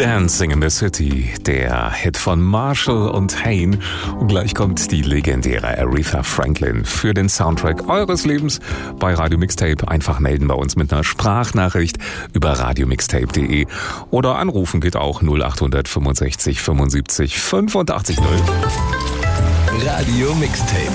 Dancing in the City, der Hit von Marshall und Hayne. Und gleich kommt die legendäre Aretha Franklin für den Soundtrack eures Lebens bei Radio Mixtape. Einfach melden bei uns mit einer Sprachnachricht über radiomixtape.de oder anrufen geht auch 0800 65 75 85 0. Radio Mixtape.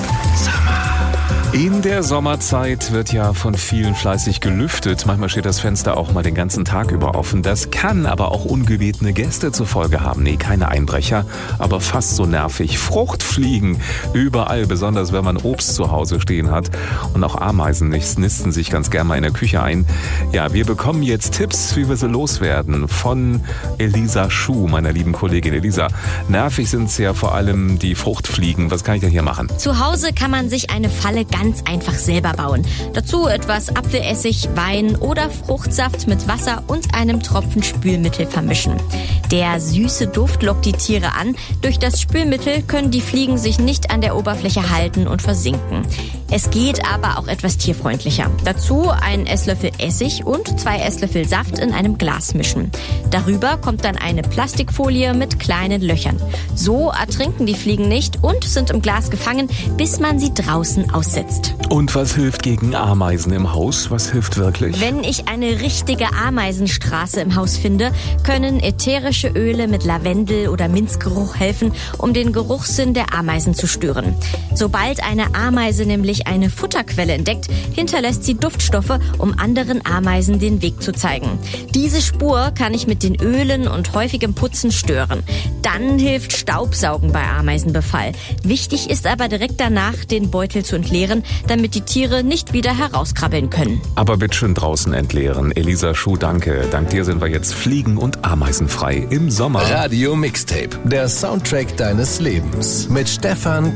In der Sommerzeit wird ja von vielen fleißig gelüftet. Manchmal steht das Fenster auch mal den ganzen Tag über offen. Das kann aber auch ungebetene Gäste zur Folge haben. Nee, keine Einbrecher, aber fast so nervig. Fruchtfliegen überall, besonders wenn man Obst zu Hause stehen hat. Und auch Ameisen nisten sich ganz gerne mal in der Küche ein. Ja, wir bekommen jetzt Tipps, wie wir sie loswerden von Elisa Schuh, meiner lieben Kollegin Elisa. Nervig sind es ja vor allem die Fruchtfliegen. Was kann ich denn hier machen? Zu Hause kann man sich eine Falle ganz einfach selber bauen. Dazu etwas Apfelessig, Wein oder Fruchtsaft mit Wasser und einem Tropfen Spülmittel vermischen. Der süße Duft lockt die Tiere an. Durch das Spülmittel können die Fliegen sich nicht an der Oberfläche halten und versinken. Es geht aber auch etwas tierfreundlicher. Dazu einen Esslöffel Essig und 2 Esslöffel Saft in einem Glas mischen. Darüber kommt dann eine Plastikfolie mit kleinen Löchern. So ertrinken die Fliegen nicht und sind im Glas gefangen, bis man sie draußen aussetzt. Und was hilft gegen Ameisen im Haus? Was hilft wirklich? Wenn ich eine richtige Ameisenstraße im Haus finde, können ätherische Öle mit Lavendel- oder Minzgeruch helfen, um den Geruchssinn der Ameisen zu stören. Sobald eine Ameise nämlich eine Futterquelle entdeckt, hinterlässt sie Duftstoffe, um anderen Ameisen den Weg zu zeigen. Diese Spur kann ich mit den Ölen und häufigem Putzen stören. Dann hilft Staubsaugen bei Ameisenbefall. Wichtig ist aber direkt danach, den Beutel zu entleeren, damit die Tiere nicht wieder herauskrabbeln können. Aber bitte schön draußen entleeren. Elisa Schuh, danke. Dank dir sind wir jetzt fliegen- und ameisenfrei im Sommer. Radio Mixtape, der Soundtrack deines Lebens. Mit Stefan